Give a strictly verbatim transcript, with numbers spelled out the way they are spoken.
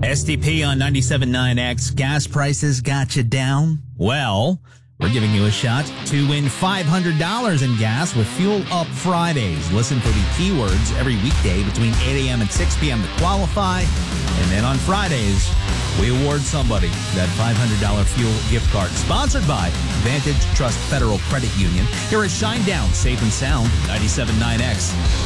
S T P on ninety-seven point nine X. Gas prices got you down? Well, we're giving you a shot to win five hundred dollars in gas with Fuel Up Fridays. Listen for the keywords every weekday between eight a.m. and six p.m. to qualify. And then on Fridays, we award somebody that five hundred dollars fuel gift card. Sponsored by Vantage Trust Federal Credit Union. Here is Shine Down, Safe and Sound, ninety-seven point nine X.